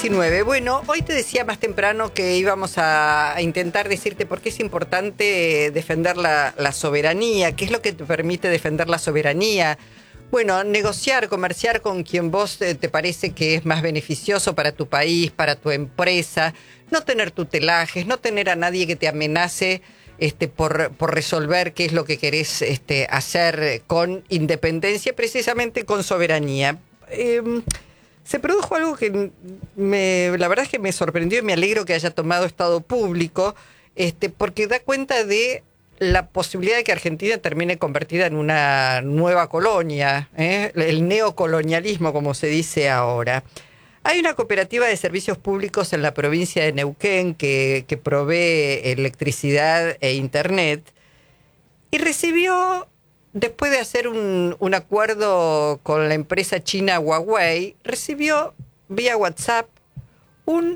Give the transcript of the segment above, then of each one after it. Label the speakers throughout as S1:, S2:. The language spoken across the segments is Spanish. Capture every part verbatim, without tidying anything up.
S1: diecinueve. Bueno, hoy te decía más temprano que íbamos a, a intentar decirte por qué es importante defender la, la soberanía, qué es lo que te permite defender la soberanía. Bueno, negociar, comerciar con quien vos te, te parece que es más beneficioso para tu país, para tu empresa, no tener tutelajes, no tener a nadie que te amenace este, por, por resolver qué es lo que querés este, hacer con independencia, precisamente con soberanía. Eh, Se produjo algo que me, la verdad es que me sorprendió y me alegro que haya tomado estado público, este, porque da cuenta de la posibilidad de que Argentina termine convertida en una nueva colonia, ¿eh? El neocolonialismo, como se dice ahora. Hay una cooperativa de servicios públicos en la provincia de Neuquén que, que provee electricidad e internet y recibió, después de hacer un, un acuerdo con la empresa china Huawei, recibió vía WhatsApp un,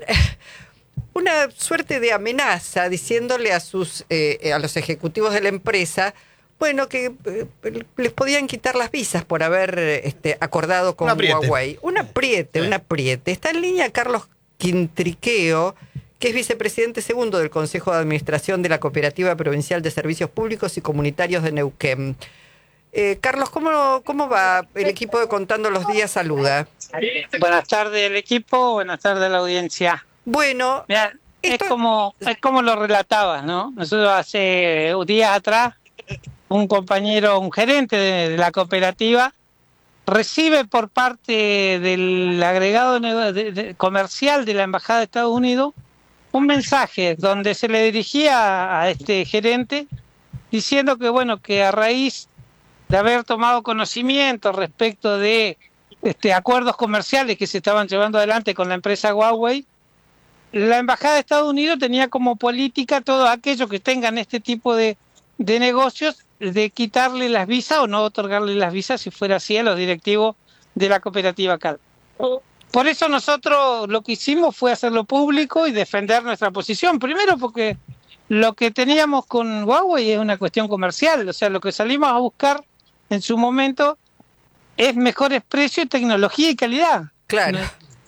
S1: una suerte de amenaza diciéndole a, sus, eh, a los ejecutivos de la empresa, bueno, que eh, les podían quitar las visas por haber este, acordado con un Huawei. Un apriete, sí. un apriete. Está en línea Carlos Quintriqueo, que es vicepresidente segundo del Consejo de Administración de la Cooperativa Provincial de Servicios Públicos y Comunitarios de Neuquén. Eh, Carlos, ¿cómo, ¿cómo va el equipo de Contando los Días? Saluda.
S2: Buenas tardes el equipo, buenas tardes la audiencia.
S1: Bueno,
S2: Mirá,
S1: esto...
S2: es como es como lo relatabas, ¿no? Nosotros hace días atrás, un compañero, un gerente de, de la cooperativa, recibe por parte del agregado de, de, comercial de la Embajada de Estados Unidos un mensaje donde se le dirigía a este gerente diciendo que, bueno, que a raíz de haber tomado conocimiento respecto de este, acuerdos comerciales que se estaban llevando adelante con la empresa Huawei, la Embajada de Estados Unidos tenía como política todos aquellos que tengan este tipo de, de negocios de quitarle las visas o no otorgarle las visas si fuera así a los directivos de la cooperativa Cal. Por eso nosotros lo que hicimos fue hacerlo público y defender nuestra posición. Primero porque lo que teníamos con Huawei es una cuestión comercial, o sea, lo que salimos a buscar en su momento es mejores precios, tecnología y calidad.
S1: Claro.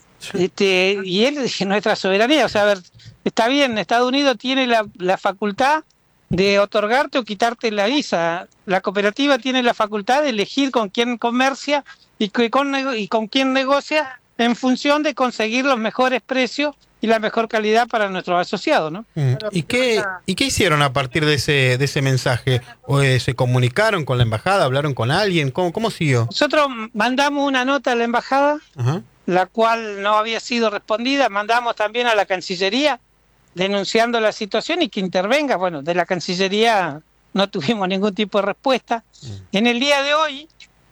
S2: Este, y él dice nuestra soberanía, o sea, a ver, está bien, Estados Unidos tiene la, la facultad de otorgarte o quitarte la visa. La cooperativa tiene la facultad de elegir con quién comercia y con, y con quién negocia en función de conseguir los mejores precios y la mejor calidad para nuestros asociados, ¿no?
S3: ¿Y qué, ¿Y qué hicieron a partir de ese, de ese mensaje? ¿O, eh, ¿Se comunicaron con la embajada? ¿Hablaron con alguien? ¿Cómo, cómo siguió?
S2: Nosotros mandamos una nota a la embajada, Ajá. la cual no había sido respondida. Mandamos también a la Cancillería denunciando la situación y que intervenga. Bueno, de la Cancillería no tuvimos ningún tipo de respuesta. Mm. En el día de hoy,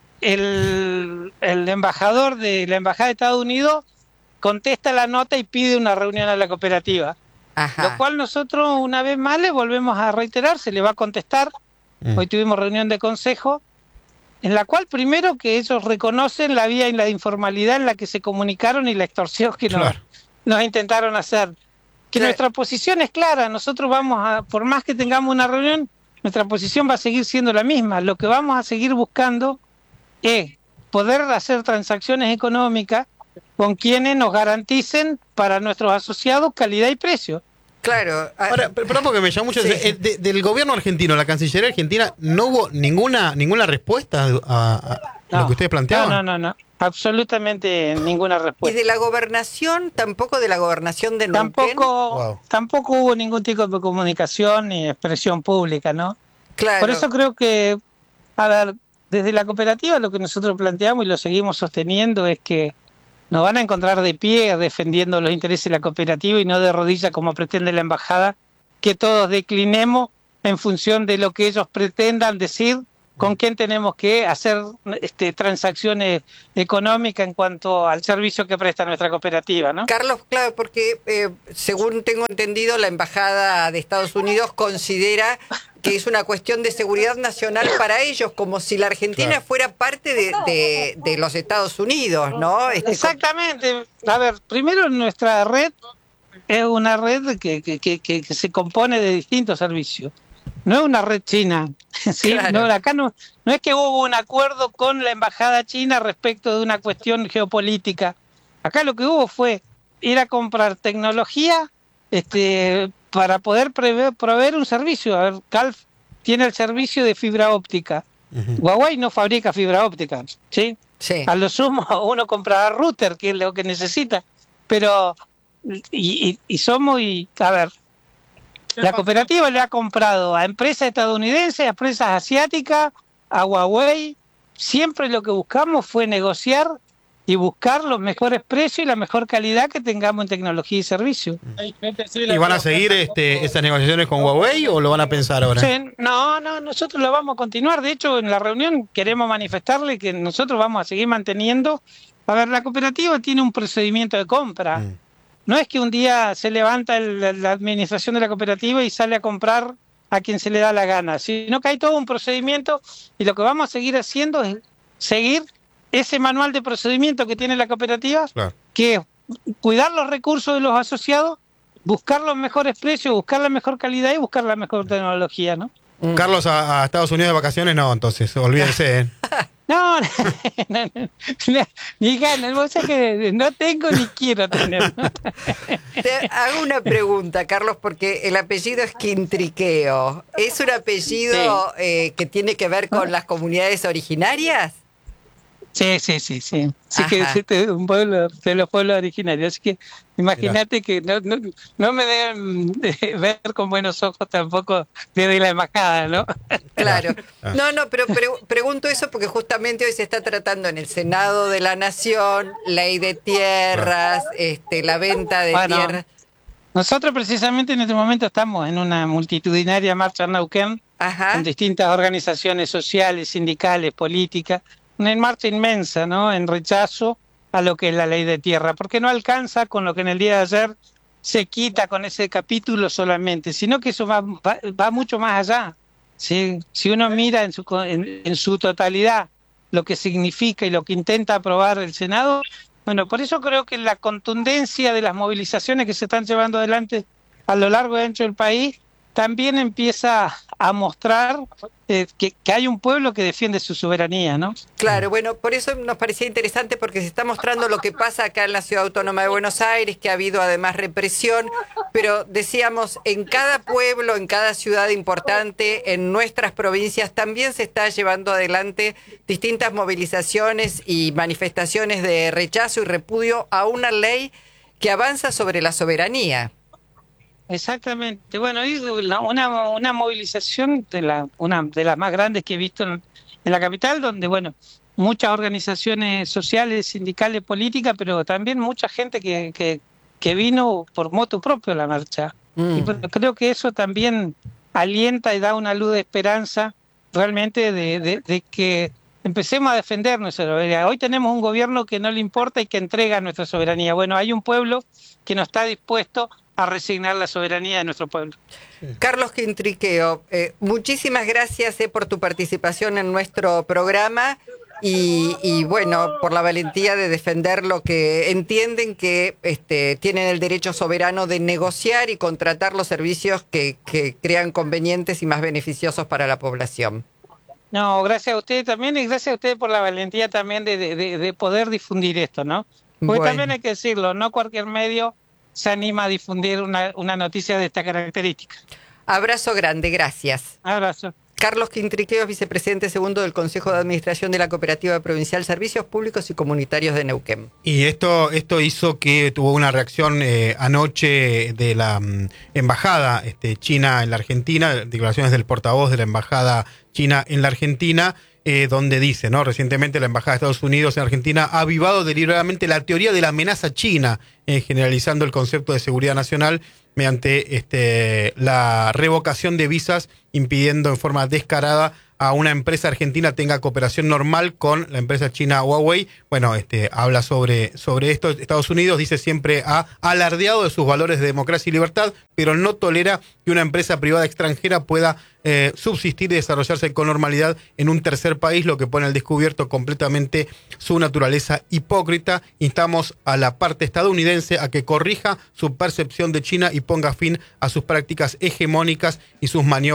S2: el, el embajador de la Embajada de Estados Unidos contesta la nota y pide una reunión a la cooperativa. Ajá. Lo cual nosotros una vez más le volvemos a reiterar, se le va a contestar. Mm. Hoy tuvimos reunión de consejo, en la cual primero que ellos reconocen la vía y la informalidad en la que se comunicaron y la extorsión que claro. nos, nos intentaron hacer. Que claro. Nuestra posición es clara, nosotros vamos a, por más que tengamos una reunión, nuestra posición va a seguir siendo la misma. Lo que vamos a seguir buscando es poder hacer transacciones económicas con quienes nos garanticen para nuestros asociados calidad y precio.
S1: Claro.
S3: Ahora, perdón porque me llamó mucho. Sí. De, de, del gobierno argentino, la Cancillería argentina, ¿no hubo ninguna ninguna respuesta a, a no, lo que ustedes planteaban?
S2: No, no, no, no. Absolutamente ninguna respuesta.
S1: ¿Y de la gobernación? ¿Tampoco de la gobernación de Neuquén?
S2: Tampoco, wow. tampoco hubo ningún tipo de comunicación ni expresión pública, ¿no?
S1: Claro.
S2: Por eso creo que, a ver, desde la cooperativa lo que nosotros planteamos y lo seguimos sosteniendo es que nos van a encontrar de pie defendiendo los intereses de la cooperativa y no de rodillas como pretende la embajada, que todos declinemos en función de lo que ellos pretendan decir, con quién tenemos que hacer este, transacciones económicas en cuanto al servicio que presta nuestra cooperativa, ¿no?
S1: Carlos, claro, porque eh, según tengo entendido, la Embajada de Estados Unidos considera que es una cuestión de seguridad nacional para ellos, como si la Argentina claro. fuera parte de, de, de los Estados Unidos, ¿no? Este,
S2: Exactamente. A ver, primero nuestra red es una red que, que, que, que se compone de distintos servicios. No es una red china, ¿sí? Claro. No, acá no, no es que hubo un acuerdo con la embajada china respecto de una cuestión geopolítica. Acá lo que hubo fue ir a comprar tecnología este, para poder prever, proveer un servicio. A ver, Calf tiene el servicio de fibra óptica. Uh-huh. Huawei no fabrica fibra óptica, ¿sí? Sí. A lo sumo uno comprará router, que es lo que necesita, pero y, y, y somos y a ver, la cooperativa le ha comprado a empresas estadounidenses, a empresas asiáticas, a Huawei. Siempre lo que buscamos fue negociar y buscar los mejores precios y la mejor calidad que tengamos en tecnología y servicio.
S3: ¿Y van a seguir este, esas negociaciones con Huawei o lo van a pensar ahora?
S2: Sí, no, no, nosotros lo vamos a continuar. De hecho, en la reunión queremos manifestarle que nosotros vamos a seguir manteniendo. A ver, la cooperativa tiene un procedimiento de compra. Mm. No es que un día se levanta el, la administración de la cooperativa y sale a comprar a quien se le da la gana, sino que hay todo un procedimiento y lo que vamos a seguir haciendo es seguir ese manual de procedimiento que tiene la cooperativa, claro, que es cuidar los recursos de los asociados, buscar los mejores precios, buscar la mejor calidad y buscar la mejor tecnología, ¿no?
S3: Mm. Carlos, a, a Estados Unidos de vacaciones no, entonces, olvídense. ¿eh?
S2: No, no, no, no, no, ni ganas, vos sabés que no tengo ni quiero tener.
S1: Te hago una pregunta, Carlos, porque el apellido es Quintriqueo. ¿Es un apellido sí. eh, que tiene que ver con las comunidades originarias?
S2: Sí, sí, sí, sí. Sí que es un pueblo de los pueblos originarios. Así que imagínate que no, no, no me deben ver con buenos ojos tampoco desde la embajada, ¿no?
S1: Claro. No, no, pero pre pregunto eso porque justamente hoy se está tratando en el Senado de la Nación, ley de tierras, este, la venta de bueno, tierras.
S2: Nosotros precisamente en este momento estamos en una multitudinaria marcha en Neuquén, Ajá. con distintas organizaciones sociales, sindicales, políticas. Una marcha inmensa, ¿no? En rechazo a lo que es la ley de tierra, porque no alcanza con lo que en el día de ayer se quita con ese capítulo solamente, sino que eso va, va, va mucho más allá. ¿Sí? Si uno mira en su, en, en su totalidad lo que significa y lo que intenta aprobar el Senado, bueno, por eso creo que la contundencia de las movilizaciones que se están llevando adelante a lo largo y ancho del país también empieza a mostrar eh, que, que hay un pueblo que defiende su soberanía, ¿no?
S1: Claro, bueno, por eso nos parecía interesante porque se está mostrando lo que pasa acá en la Ciudad Autónoma de Buenos Aires, que ha habido además represión, pero decíamos, en cada pueblo, en cada ciudad importante, en nuestras provincias, también se está llevando adelante distintas movilizaciones y manifestaciones de rechazo y repudio a una ley que avanza sobre la soberanía.
S2: Exactamente. Bueno, una, una movilización de la una de las más grandes que he visto en, en la capital, donde, bueno, muchas organizaciones sociales, sindicales, políticas, pero también mucha gente que, que, que vino por motu propio a la marcha. Mm. Y bueno, creo que eso también alienta y da una luz de esperanza realmente de, de, de que empecemos a defender nuestra soberanía. Hoy tenemos un gobierno que no le importa y que entrega nuestra soberanía. Bueno, hay un pueblo que no está dispuesto a resignar la soberanía de nuestro pueblo.
S1: Carlos Quintriqueo, eh, muchísimas gracias eh, por tu participación en nuestro programa y, y bueno, por la valentía de defender lo que entienden que este, tienen el derecho soberano de negociar y contratar los servicios que, que crean convenientes y más beneficiosos para la población.
S2: No, gracias a ustedes también y gracias a ustedes por la valentía también de, de, de poder difundir esto, ¿no? Porque bueno, también hay que decirlo, no cualquier medio se anima a difundir una, una noticia de esta característica.
S1: Abrazo grande, gracias.
S2: Abrazo.
S1: Carlos Quintriqueo es vicepresidente segundo del Consejo de Administración de la Cooperativa Provincial Servicios Públicos y Comunitarios de Neuquén.
S3: Y esto esto hizo que tuvo una reacción eh, anoche de la um, embajada este, china en la Argentina, declaraciones del portavoz de la embajada china en la Argentina, eh, donde dice, ¿no? Recientemente la embajada de Estados Unidos en Argentina ha avivado deliberadamente la teoría de la amenaza china, eh, generalizando el concepto de seguridad nacional mediante este, la revocación de visas, impidiendo en forma descarada a una empresa argentina tenga cooperación normal con la empresa china Huawei. Bueno, este, habla sobre, sobre esto. Estados Unidos, dice, siempre ha alardeado de sus valores de democracia y libertad, pero no tolera que una empresa privada extranjera pueda eh, subsistir y desarrollarse con normalidad en un tercer país, lo que pone al descubierto completamente su naturaleza hipócrita. Instamos a la parte estadounidense a que corrija su percepción de China y ponga fin a sus prácticas hegemónicas y sus maniobras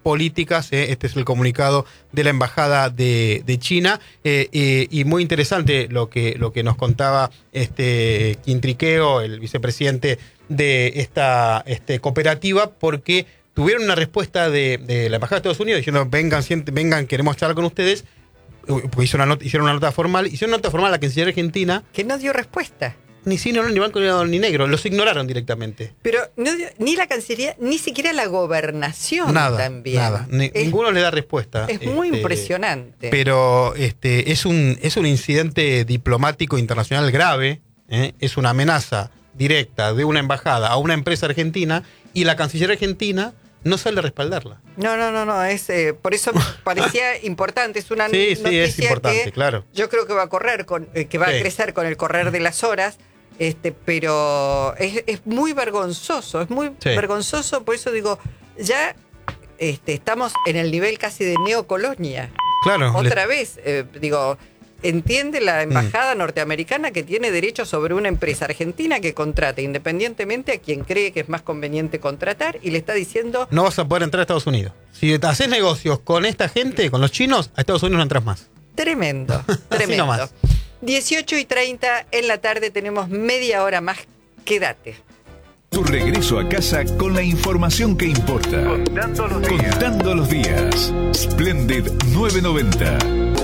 S3: políticas. Eh, este es el comunicado de la Embajada de, de China. Eh, eh, y muy interesante lo que, lo que nos contaba este Quintriqueo, el vicepresidente de esta este, cooperativa, porque tuvieron una respuesta de, de la Embajada de Estados Unidos diciendo, vengan, siente, vengan, queremos charlar con ustedes. Porque hizo una nota, hicieron una nota formal, hicieron una nota formal a la Cancillería Argentina.
S1: Que no dio respuesta.
S3: Ni sí, no, ni blanco, ni negro, los ignoraron directamente.
S1: Pero no dio, ni la Cancillería, ni siquiera la Gobernación
S3: nada,
S1: también.
S3: Nada, ni,
S1: es,
S3: ninguno le da respuesta.
S1: Es
S3: este,
S1: muy impresionante.
S3: Pero este es un, es un incidente diplomático internacional grave, ¿eh? Es una amenaza directa de una embajada a una empresa argentina y la Cancillería Argentina no sale a respaldarla.
S1: No, no, no, no, es eh, por eso me parecía importante, es una
S3: sí,
S1: noticia
S3: sí, es importante,
S1: que
S3: claro.
S1: Yo creo que va a correr con, eh, que va sí. a crecer con el correr de las horas, este, pero es, es muy vergonzoso, es muy sí. vergonzoso, por eso digo, ya este, estamos en el nivel casi de neocolonia.
S3: Claro.
S1: Otra
S3: le...
S1: vez, eh, digo, entiende la embajada mm. norteamericana que tiene derecho sobre una empresa argentina que contrate independientemente a quien cree que es más conveniente contratar y le está diciendo...
S3: No vas a poder entrar a Estados Unidos. Si haces negocios con esta gente, con los chinos, a Estados Unidos no entras más.
S1: Tremendo, tremendo. Así nomás. dieciocho y treinta en la tarde, tenemos media hora más. Quédate.
S4: Tu regreso a casa con la información que importa. Contando los días. Contando los días. Splendid nueve noventa.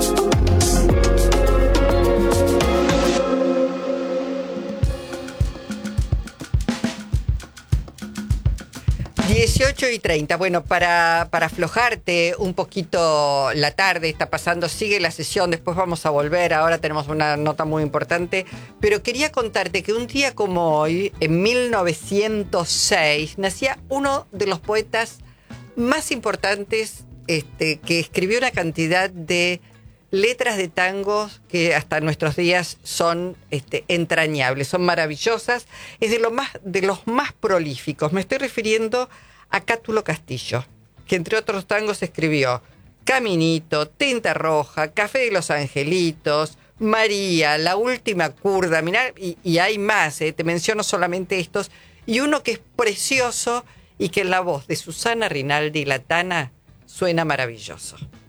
S1: dieciocho y treinta. Bueno, para, para aflojarte un poquito la tarde, está pasando, sigue la sesión, después vamos a volver, ahora tenemos una nota muy importante, pero quería contarte que un día como hoy, en mil novecientos seis, nacía uno de los poetas más importantes este, que escribió una cantidad de letras de tangos que hasta nuestros días son este, entrañables, son maravillosas, es de, lo más, de los más prolíficos. Me estoy refiriendo a Cátulo Castillo, que entre otros tangos escribió Caminito, Tinta Roja, Café de los Angelitos, María, La Última Curda, mirá, y, y hay más, eh, te menciono solamente estos, y uno que es precioso y que en la voz de Susana Rinaldi, la Tana, suena maravilloso.